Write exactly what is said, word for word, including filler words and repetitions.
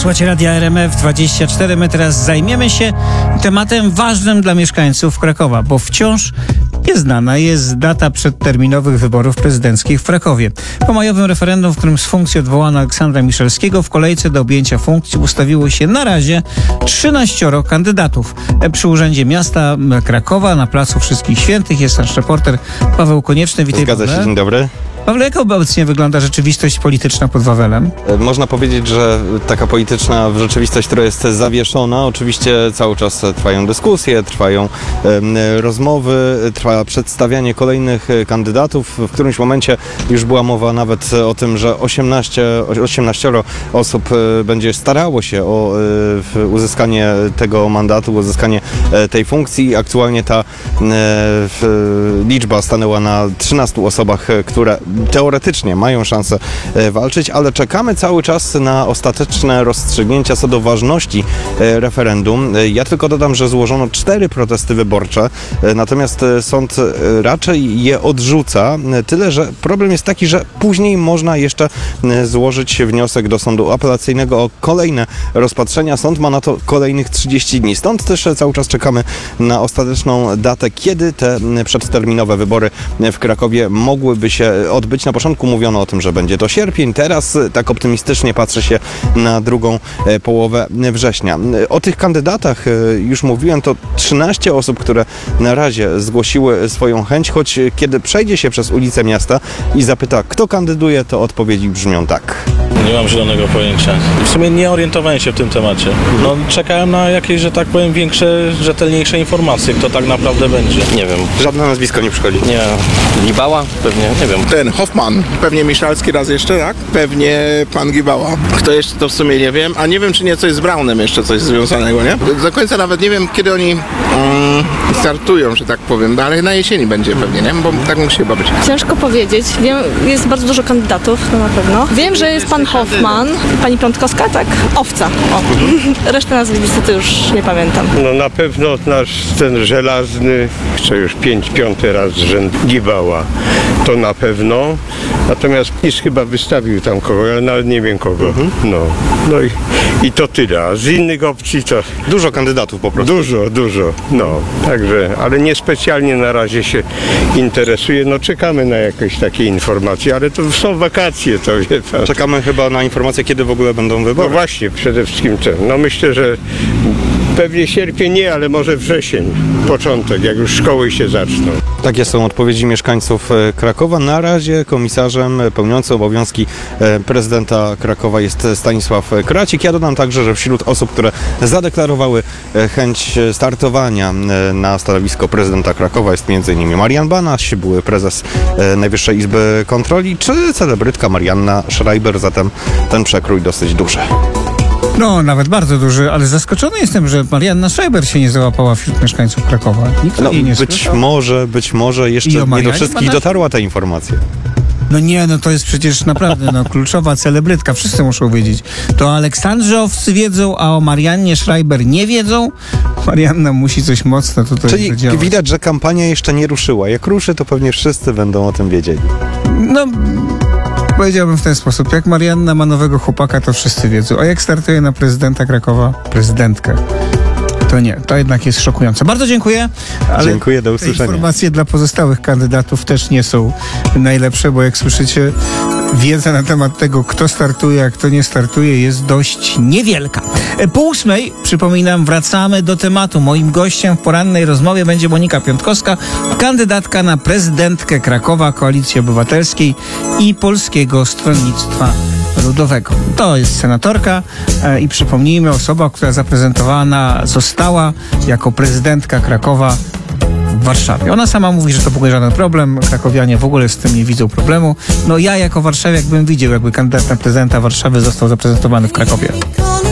Słuchajcie Radia R M F dwadzieścia cztery. My teraz zajmiemy się tematem ważnym dla mieszkańców Krakowa, bo wciąż nieznana jest data przedterminowych wyborów prezydenckich w Krakowie. Po majowym referendum, w którym z funkcji odwołano Aleksandra Miszalskiego, w kolejce do objęcia funkcji ustawiło się na razie trzynaścioro kandydatów. Przy Urzędzie Miasta Krakowa na Placu Wszystkich Świętych jest nasz reporter Paweł Konieczny. Witaj, Zgadza Pawle. się, dzień dobry. Pawle, jak obecnie wygląda rzeczywistość polityczna pod Wawelem? Można powiedzieć, że taka polityczna rzeczywistość, która jest zawieszona. Oczywiście cały czas trwają dyskusje, trwają e, rozmowy, trwa przedstawianie kolejnych kandydatów. W którymś momencie już była mowa nawet o tym, że osiemnaście, osiemnaścioro osób będzie starało się o e, uzyskanie tego mandatu, uzyskanie e, tej funkcji. Aktualnie ta e, liczba stanęła na trzynastu osobach, które teoretycznie mają szansę walczyć, ale czekamy cały czas na ostateczne rozstrzygnięcia co do ważności referendum. Ja tylko dodam, że złożono cztery protesty wyborcze, natomiast sąd raczej je odrzuca. Tyle, że problem jest taki, że później można jeszcze złożyć wniosek do sądu apelacyjnego o kolejne rozpatrzenia. Sąd ma na to kolejnych trzydzieści dni. Stąd też cały czas czekamy na ostateczną datę, kiedy te przedterminowe wybory w Krakowie mogłyby się odbyć. Na początku mówiono o tym, że będzie to sierpień, teraz tak optymistycznie patrzy się na drugą połowę września. O tych kandydatach już mówiłem, to trzynaście osób, które na razie zgłosiły swoją chęć, choć kiedy przejdzie się przez ulicę miasta i zapyta, kto kandyduje, to odpowiedzi brzmią tak. Nie mam zielonego pojęcia. W sumie nie orientowałem się w tym temacie. No, czekałem na jakieś, że tak powiem, większe, rzetelniejsze informacje, kto tak naprawdę będzie. Nie wiem. Żadne nazwisko nie przychodzi. Nie. Gibała? Pewnie, nie wiem. Ten Hoffman, pewnie Miszalski raz jeszcze, tak? Pewnie pan Gibała. Kto jeszcze, to w sumie nie wiem, a nie wiem, czy nie coś z Braunem jeszcze coś związanego, nie? Do końca nawet nie wiem, kiedy oni mm, startują, że tak powiem, ale na jesieni będzie pewnie, nie? Bo tak musi chyba być. Ciężko powiedzieć. Wiem, jest bardzo dużo kandydatów, to na pewno. Wiem, że jest pan Hoffman, pani Piątkowska, tak? Owca. O. Resztę nazwisk to już nie pamiętam. No na pewno nasz ten żelazny, co już pięć, piąty raz z rzędu, Gibała. To na pewno. Natomiast PiS chyba wystawił tam kogoś, ale nawet nie wiem kogo. Mhm. No, no i, i to tyle. A z innych opcji to... Dużo kandydatów po prostu. Dużo, dużo. No, także, ale niespecjalnie na razie się interesuje. No czekamy na jakieś takie informacje, ale to są wakacje, to wie pan. Czekamy chyba na informację, kiedy w ogóle będą wybory. No właśnie, przede wszystkim to. No myślę, że pewnie sierpień nie, ale może wrzesień, początek, jak już szkoły się zaczną. Takie są odpowiedzi mieszkańców Krakowa. Na razie komisarzem pełniącym obowiązki prezydenta Krakowa jest Stanisław Kracik. Ja dodam także, że wśród osób, które zadeklarowały chęć startowania na stanowisko prezydenta Krakowa jest między innymi Marian Banaś, były prezes Najwyższej Izby Kontroli, czy celebrytka Marianna Schreiber, zatem ten przekrój dosyć duży. No, nawet bardzo duży, ale zaskoczony jestem, że Marianna Schreiber się nie załapała wśród mieszkańców Krakowa. Nikt No, jej nie być słyszał. może, być może jeszcze nie do Marianie wszystkich Banasie? dotarła ta informacja. No nie, no to jest przecież naprawdę no, kluczowa celebrytka, wszyscy muszą wiedzieć. To Aleksandrzowcy wiedzą, a o Mariannie Schreiber nie wiedzą. Marianna musi coś mocno tutaj Czyli działać. widać, że kampania jeszcze nie ruszyła. Jak ruszy, to pewnie wszyscy będą o tym wiedzieli. No, powiedziałbym w ten sposób, jak Marianna ma nowego chłopaka, to wszyscy wiedzą. A jak startuje na prezydenta Krakowa, prezydentkę, to nie, to jednak jest szokujące. Bardzo dziękuję. Ale Dziękuję, do te usłyszenia. informacje dla pozostałych kandydatów też nie są najlepsze, bo jak słyszycie, wiedza na temat tego, kto startuje, a kto nie startuje, jest dość niewielka. Po ósmej, przypominam, wracamy do tematu. Moim gościem w porannej rozmowie będzie Monika Piątkowska, kandydatka na prezydentkę Krakowa, Koalicji Obywatelskiej i Polskiego Stronnictwa Ludowego. To jest senatorka e, i przypomnijmy, osoba, która zaprezentowana została jako prezydentka Krakowa w Warszawie. Ona sama mówi, że to w ogóle żaden problem. Krakowianie w ogóle z tym nie widzą problemu. No ja jako warszawiak bym widział, jakby kandydat na prezydenta Warszawy został zaprezentowany w Krakowie.